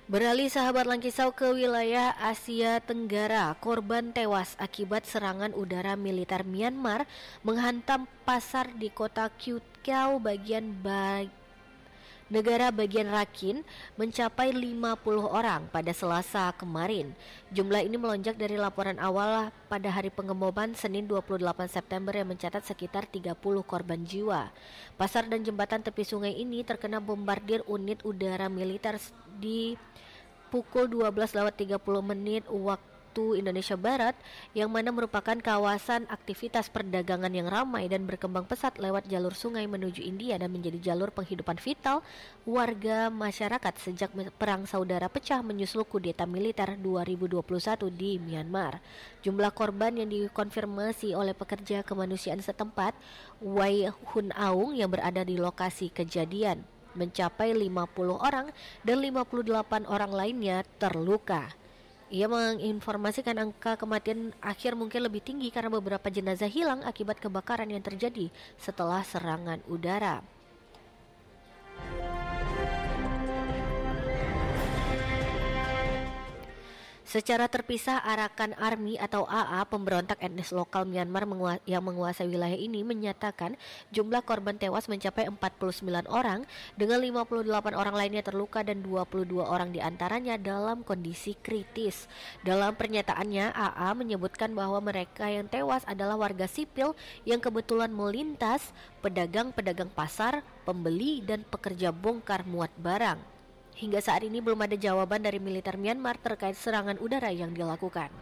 Beralih sahabat Langkisau ke wilayah Asia Tenggara, korban tewas akibat serangan udara militer Myanmar menghantam pasar di kota Kyutkyao negara bagian Rakhine mencapai 50 orang pada Selasa kemarin. Jumlah ini melonjak dari laporan awal pada hari pengeboman Senin 28 September yang mencatat sekitar 30 korban jiwa. Pasar dan jembatan tepi sungai ini terkena bombardir unit udara militer di pukul 12.30 waktu Indonesia Barat, yang mana merupakan kawasan aktivitas perdagangan yang ramai dan berkembang pesat lewat jalur sungai menuju India dan menjadi jalur penghidupan vital warga masyarakat sejak perang saudara pecah menyusul kudeta militer 2021 di Myanmar. Jumlah korban yang dikonfirmasi oleh pekerja kemanusiaan setempat, Wai Hun Aung, yang berada di lokasi kejadian, mencapai 50 orang dan 58 orang lainnya terluka. Ia menginformasikan angka kematian akhir mungkin lebih tinggi karena beberapa jenazah hilang akibat kebakaran yang terjadi setelah serangan udara. Secara terpisah, Arakan Army atau AA, pemberontak etnis lokal Myanmar yang menguasai wilayah ini, menyatakan jumlah korban tewas mencapai 49 orang dengan 58 orang lainnya terluka dan 22 orang diantaranya dalam kondisi kritis. Dalam pernyataannya, AA menyebutkan bahwa mereka yang tewas adalah warga sipil yang kebetulan melintas, pedagang-pedagang pasar, pembeli, dan pekerja bongkar muat barang. Hingga saat ini belum ada jawaban dari militer Myanmar terkait serangan udara yang dilakukan.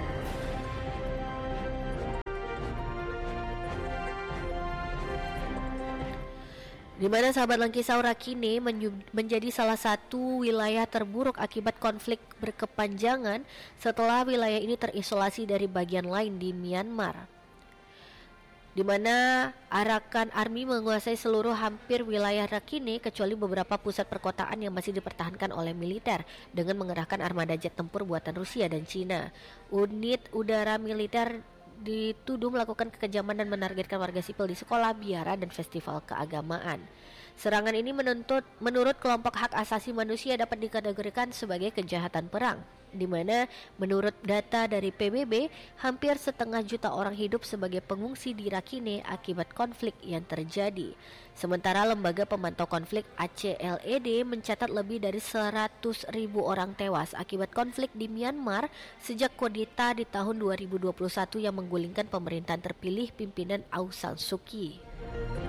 Di mana sahabat Langkisau, Rakhine menjadi salah satu wilayah terburuk akibat konflik berkepanjangan setelah wilayah ini terisolasi dari bagian lain di Myanmar, di mana Arakan Army menguasai seluruh hampir wilayah Rakhine kecuali beberapa pusat perkotaan yang masih dipertahankan oleh militer dengan mengerahkan armada jet tempur buatan Rusia dan Cina. Unit udara militer dituduh melakukan kekejaman dan menargetkan warga sipil di sekolah, biara, dan festival keagamaan. Serangan ini menurut kelompok hak asasi manusia dapat dikategorikan sebagai kejahatan perang, di mana menurut data dari PBB, hampir setengah juta orang hidup sebagai pengungsi di Rakhine akibat konflik yang terjadi. Sementara lembaga pemantau konflik ACLED mencatat lebih dari 100.000 orang tewas akibat konflik di Myanmar sejak kudeta di tahun 2021 yang menggulingkan pemerintahan terpilih pimpinan Aung San Suu Kyi.